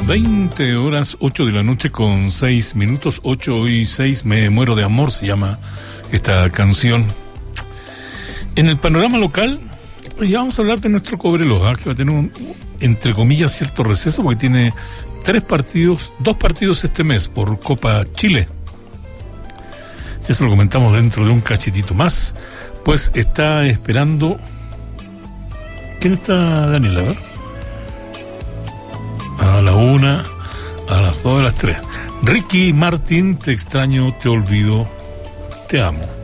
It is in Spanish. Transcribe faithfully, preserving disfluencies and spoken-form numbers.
veinte horas, ocho de la noche con seis minutos, ocho y seis, Me muero de amor se llama esta canción. En el panorama local, ya vamos a hablar de nuestro Cobreloa, ¿eh? que va a tener un, entre comillas, cierto receso, porque tiene tres partidos, dos partidos este mes por Copa Chile. Eso lo comentamos dentro de un cachetito más. Pues está esperando. ¿Quién está, Daniel? A ver. A la una, a las dos, a las tres. Ricky Martin, te extraño, te olvido, te amo.